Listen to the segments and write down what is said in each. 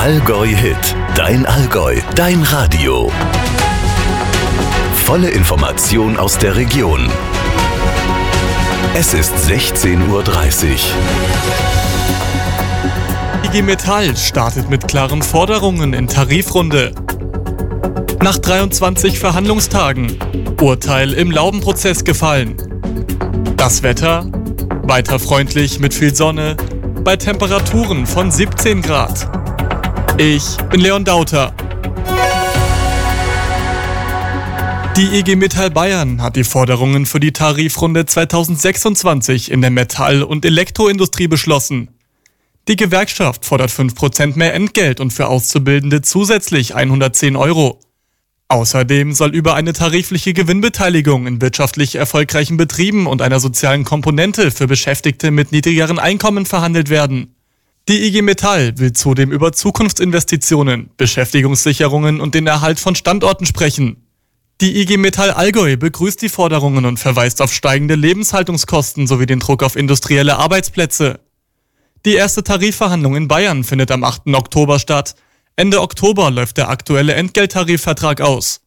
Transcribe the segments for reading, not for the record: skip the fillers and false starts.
Allgäu Hit, dein Allgäu, dein Radio. Volle Information aus der Region. Es ist 16:30 Uhr. IG Metall startet mit klaren Forderungen in Tarifrunde. Nach 23 Verhandlungstagen, Urteil im Laubenprozess gefallen. Das Wetter? Weiter freundlich mit viel Sonne, bei Temperaturen von 17 Grad. Ich bin Leon Dauter. Die IG Metall Bayern hat die Forderungen für die Tarifrunde 2026 in der Metall- und Elektroindustrie beschlossen. Die Gewerkschaft fordert 5% mehr Entgelt und für Auszubildende zusätzlich 110 €. Außerdem soll über eine tarifliche Gewinnbeteiligung in wirtschaftlich erfolgreichen Betrieben und einer sozialen Komponente für Beschäftigte mit niedrigeren Einkommen verhandelt werden. Die IG Metall will zudem über Zukunftsinvestitionen, Beschäftigungssicherungen und den Erhalt von Standorten sprechen. Die IG Metall Allgäu begrüßt die Forderungen und verweist auf steigende Lebenshaltungskosten sowie den Druck auf industrielle Arbeitsplätze. Die erste Tarifverhandlung in Bayern findet am 8. Oktober statt. Ende Oktober läuft der aktuelle Entgelttarifvertrag aus.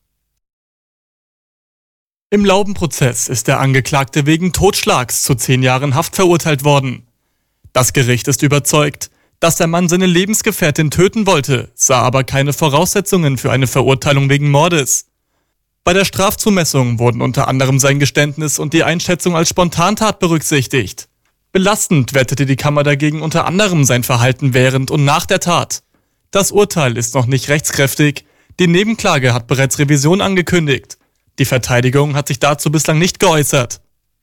Im Laubenprozess ist der Angeklagte wegen Totschlags zu 10 Jahren Haft verurteilt worden. Das Gericht ist überzeugt, dass der Mann seine Lebensgefährtin töten wollte, sah aber keine Voraussetzungen für eine Verurteilung wegen Mordes. Bei der Strafzumessung wurden unter anderem sein Geständnis und die Einschätzung als Spontantat berücksichtigt. Belastend wertete die Kammer dagegen unter anderem sein Verhalten während und nach der Tat. Das Urteil ist noch nicht rechtskräftig, die Nebenklage hat bereits Revision angekündigt. Die Verteidigung hat sich dazu bislang nicht geäußert.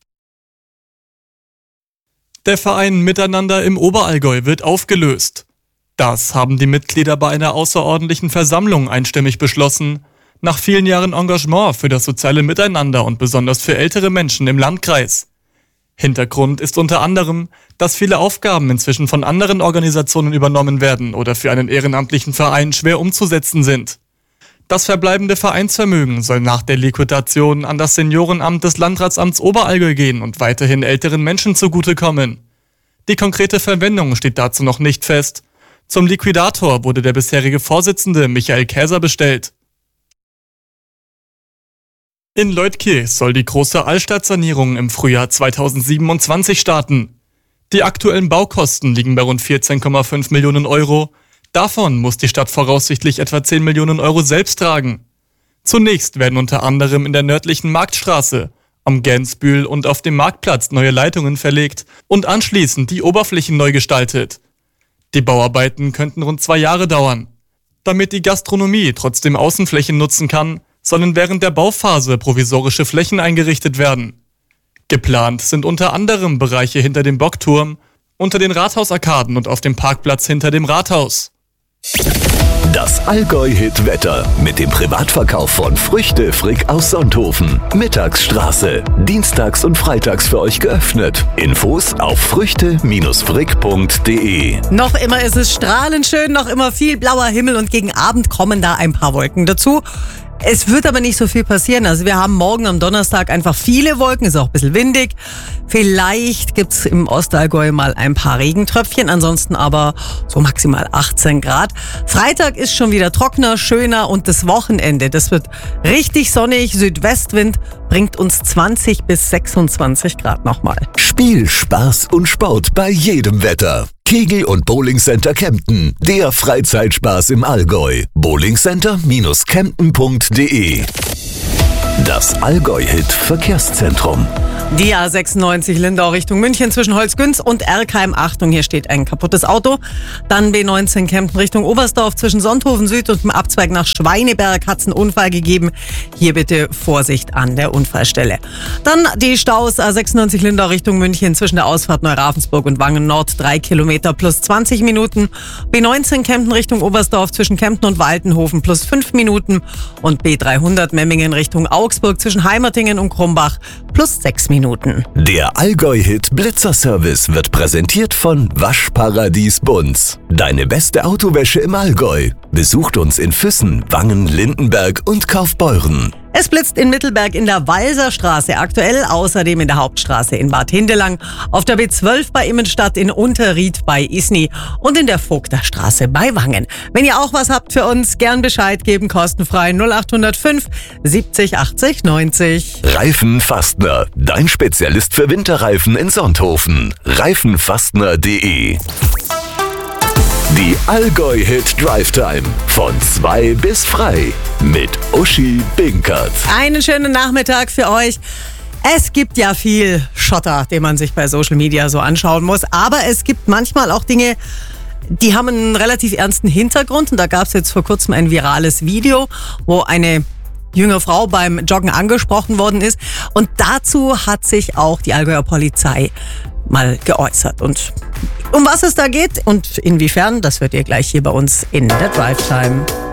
Der Verein Miteinander im Oberallgäu wird aufgelöst. Das haben die Mitglieder bei einer außerordentlichen Versammlung einstimmig beschlossen, nach vielen Jahren Engagement für das soziale Miteinander und besonders für ältere Menschen im Landkreis. Hintergrund ist unter anderem, dass viele Aufgaben inzwischen von anderen Organisationen übernommen werden oder für einen ehrenamtlichen Verein schwer umzusetzen sind. Das verbleibende Vereinsvermögen soll nach der Liquidation an das Seniorenamt des Landratsamts Oberallgäu gehen und weiterhin älteren Menschen zugutekommen. Die konkrete Verwendung steht dazu noch nicht fest. Zum Liquidator wurde der bisherige Vorsitzende Michael Käser bestellt. In Leutkirch soll die große Altstadtsanierung im Frühjahr 2027 starten. Die aktuellen Baukosten liegen bei rund 14,5 Millionen €. Davon muss die Stadt voraussichtlich etwa 10 Millionen € selbst tragen. Zunächst werden unter anderem in der nördlichen Marktstraße, am Gänsbühl und auf dem Marktplatz neue Leitungen verlegt und anschließend die Oberflächen neu gestaltet. Die Bauarbeiten könnten rund 2 Jahre dauern. Damit die Gastronomie trotzdem Außenflächen nutzen kann, sollen während der Bauphase provisorische Flächen eingerichtet werden. Geplant sind unter anderem Bereiche hinter dem Bockturm, unter den Rathausarkaden und auf dem Parkplatz hinter dem Rathaus. Das Allgäu-Hit-Wetter mit dem Privatverkauf von Früchte Frick aus Sonthofen. Mittagsstraße. Dienstags und freitags für euch geöffnet. Infos auf früchte-frick.de. Noch immer ist es strahlend schön, noch immer viel blauer Himmel und gegen Abend kommen da ein paar Wolken dazu. Es wird aber nicht so viel passieren. Also wir haben morgen am Donnerstag einfach viele Wolken, ist auch ein bisschen windig. Vielleicht gibt's im Ostallgäu mal ein paar Regentröpfchen, ansonsten aber so maximal 18 Grad. Freitag ist schon wieder trockener, schöner und das Wochenende, das wird richtig sonnig. Südwestwind bringt uns 20 bis 26 Grad nochmal. Spiel, Spaß und Sport bei jedem Wetter. Kegel- und Bowlingcenter Kempten, der Freizeitspaß im Allgäu. bowlingcenter-kempten.de. Das Allgäu-Hit-Verkehrszentrum. Die A96 Lindau Richtung München zwischen Holzgünz und Erkheim. Achtung, hier steht ein kaputtes Auto. Dann B19 Kempten Richtung Oberstdorf zwischen Sonthofen Süd und dem Abzweig nach Schweineberg hat es einen Unfall gegeben. Hier bitte Vorsicht an der Unfallstelle. Dann die Staus A96 Lindau Richtung München zwischen der Ausfahrt Neuravensburg und Wangen Nord 3 Kilometer plus 20 Minuten. B19 Kempten Richtung Oberstdorf zwischen Kempten und Waltenhofen plus 5 Minuten. Und B300 Memmingen Richtung Augsburg zwischen Heimertingen und Krumbach plus 6 Minuten. Der Allgäu-Hit Blitzer-Service wird präsentiert von Waschparadies Bunz. Deine beste Autowäsche im Allgäu. Besucht uns in Füssen, Wangen, Lindenberg und Kaufbeuren. Es blitzt in Mittelberg in der Walserstraße aktuell, außerdem in der Hauptstraße in Bad Hindelang, auf der B12 bei Immenstadt, in Unterried bei Isny und in der Vogterstraße bei Wangen. Wenn ihr auch was habt für uns, gern Bescheid geben, kostenfrei 0805 70 80 90. Reifenfastner, dein Spezialist für Winterreifen in Sonthofen. Reifenfastner.de. Die Allgäu-Hit Drive Time von 2 bis frei mit Uschi Binkert. Einen schönen Nachmittag für euch. Es gibt ja viel Schotter, den man sich bei Social Media so anschauen muss, aber es gibt manchmal auch Dinge, die haben einen relativ ernsten Hintergrund. Und da gab es jetzt vor kurzem ein virales Video, wo eine junge Frau beim Joggen angesprochen worden ist. Und dazu hat sich auch die Allgäuer Polizei mal geäußert. Und um was es da geht und inwiefern, das hört ihr gleich hier bei uns in der Drive Time.